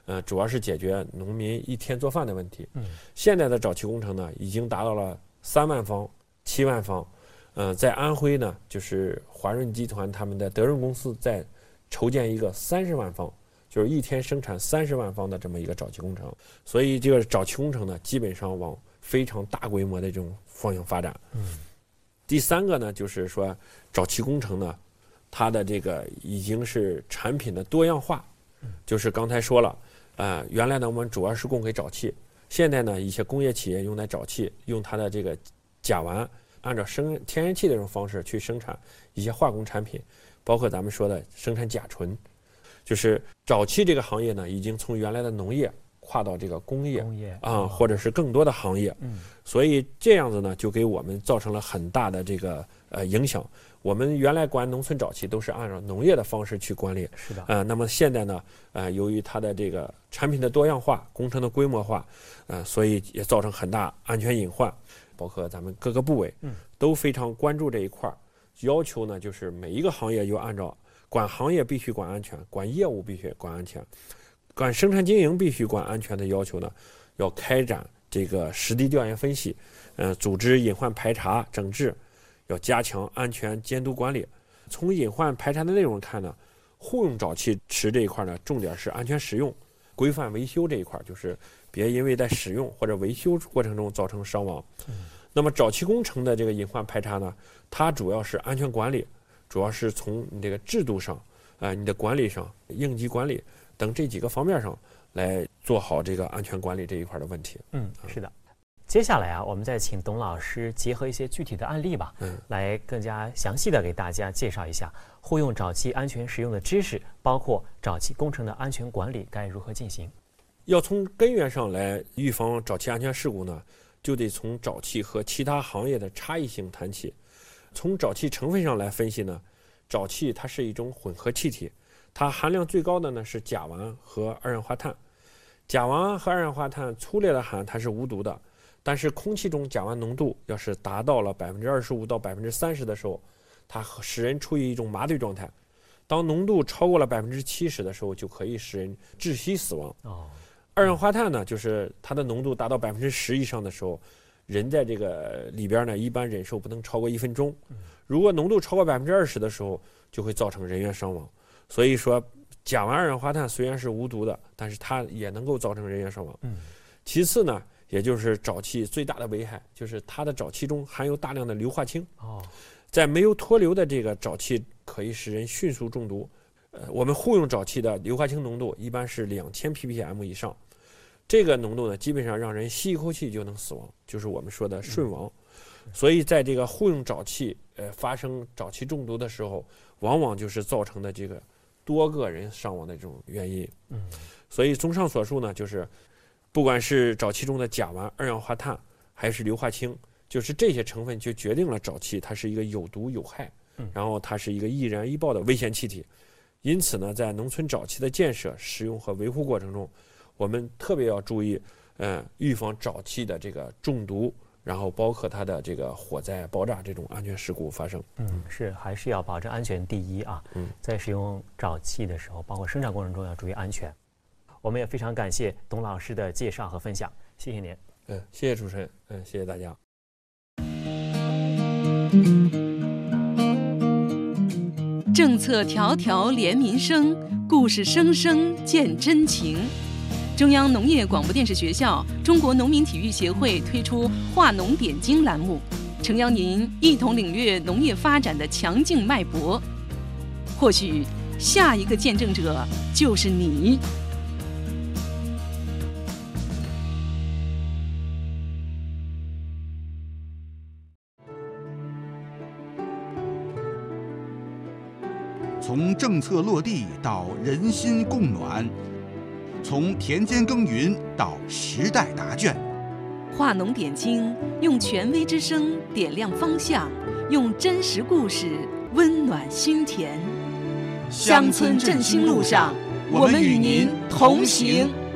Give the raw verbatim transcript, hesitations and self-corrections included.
呃，主要是解决农民一天做饭的问题。嗯，现在的沼气工程呢，已经达到了三万方、七万方。呃，在安徽呢，就是华润集团他们的德润公司在筹建一个三十万方，就是一天生产三十万方的这么一个沼气工程。所以这个沼气工程呢，基本上往非常大规模的这种方向发展。嗯，第三个呢，就是说沼气工程呢，它的这个已经是产品的多样化。就是刚才说了，呃，原来呢我们主要是供给沼气，现在呢一些工业企业用来沼气，用它的这个甲烷。按照生天然气的这种方式去生产一些化工产品，包括咱们说的生产甲醇，就是沼气这个行业呢，已经从原来的农业跨到这个工业啊、嗯，或者是更多的行业。嗯，所以这样子呢，就给我们造成了很大的这个呃影响。我们原来管农村沼气都是按照农业的方式去管理， 是的。 呃，那么现在呢，呃，由于它的这个产品的多样化、工程的规模化，呃，所以也造成很大安全隐患。包括咱们各个部委都非常关注这一块，要求呢就是每一个行业要按照管行业必须管安全，管业务必须管安全，管生产经营必须管安全的要求呢，要开展这个实地调研分析，呃，组织隐患排查整治，要加强安全监督管理。从隐患排查的内容看呢，户用沼气池这一块呢，重点是安全使用、规范维修这一块，就是别因为在使用或者维修过程中造成伤亡。嗯，那么沼气工程的这个隐患排查呢，它主要是安全管理，主要是从你这个制度上，呃，你的管理上、应急管理等这几个方面上来做好这个安全管理这一块的问题。 嗯，是的。接下来啊，我们再请董老师结合一些具体的案例吧，嗯，来更加详细的给大家介绍一下户用沼气安全使用的知识，包括沼气工程的安全管理该如何进行。 要从根源上来预防沼气安全事故呢，就得从沼气和其他行业的差异性谈起。从沼气成分上来分析呢，沼气它是一种混合气体，它含量最高的呢是甲烷和二氧化碳。甲烷和二氧化碳粗略的含它是无毒的，但是空气中甲烷浓度要是达到了百分之二十五到百分之三十的时候，它使人处于一种麻醉状态。当浓度超过了百分之七十的时候，就可以使人窒息死亡。哦。二氧化碳呢，就是它的浓度达到百分之十以上的时候，人在这个里边呢，一般忍受不能超过一分钟。如果浓度超过百分之二十的时候，就会造成人员伤亡。所以说，甲烷二氧化碳虽然是无毒的，但是它也能够造成人员伤亡。嗯。其次呢，也就是沼气最大的危害，就是它的沼气中含有大量的硫化氢。哦。在没有脱硫的这个沼气，可以使人迅速中毒。呃，我们户用沼气的硫化氢浓度一般是两千 ppm 以上。这个浓度呢，基本上让人吸一口气就能死亡，就是我们说的瞬亡。嗯、所以在这个户用沼气呃发生沼气中毒的时候，往往就是造成的这个多个人伤亡的这种原因。嗯，所以综上所述呢，就是不管是沼气中的甲烷、二氧化碳还是硫化氢，就是这些成分就决定了沼气它是一个有毒有害，嗯、然后它是一个易燃易爆的危险气体。因此呢，在农村沼气的建设、使用和维护过程中，我们特别要注意，呃，预防沼气的这个中毒，然后包括它的这个火灾、爆炸这种安全事故发生。 嗯，是，还是要保证安全第一啊。嗯，在使用沼气的时候，包括生产过程中要注意安全。我们也非常感谢董老师的介绍和分享，谢谢您。 嗯，谢谢主持人，嗯，谢谢大家。 政策条条连民生，故事声声见真情。中央农业广播电视学校、中国农民体育协会推出“话农点睛”栏目，诚邀您一同领略农业发展的强劲脉搏。或许下一个见证者就是你。 从政策落地到人心共暖，从田间耕耘到时代答卷， 话农点睛，用权威之声点亮方向，用真实故事温暖心田。乡村振兴路上，我们与您同行。